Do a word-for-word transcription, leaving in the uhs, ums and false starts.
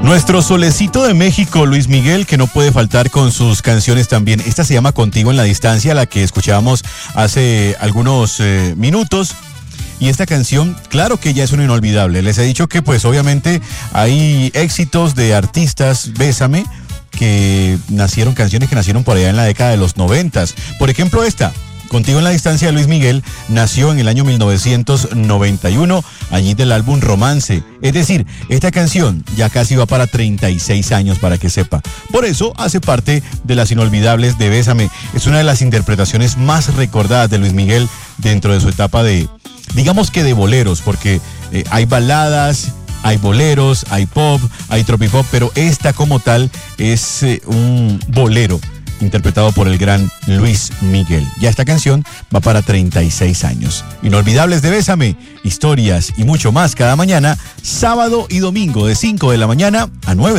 Nuestro solecito de México, Luis Miguel, que no puede faltar con sus canciones también. Esta se llama Contigo en la Distancia, la que escuchábamos hace algunos eh, minutos. Y esta canción, claro que ya es una inolvidable. Les he dicho que pues obviamente hay éxitos de artistas, Bésame, que nacieron, canciones que nacieron por allá en la década de los noventas. Por ejemplo esta, Contigo en la Distancia de Luis Miguel, nació en el año mil novecientos noventa y uno, allí del álbum Romance. Es decir, esta canción ya casi va para treinta y seis años, para que sepa. Por eso hace parte de las inolvidables de Bésame. Es una de las interpretaciones más recordadas de Luis Miguel dentro de su etapa de, digamos que de boleros, porque eh, hay baladas, hay boleros, hay pop, hay tropipop, pero esta como tal es eh, un bolero interpretado por el gran Luis Miguel. Ya esta canción va para treinta y seis años. Inolvidables de Bésame, historias y mucho más cada mañana, sábado y domingo de cinco de la mañana a nueve.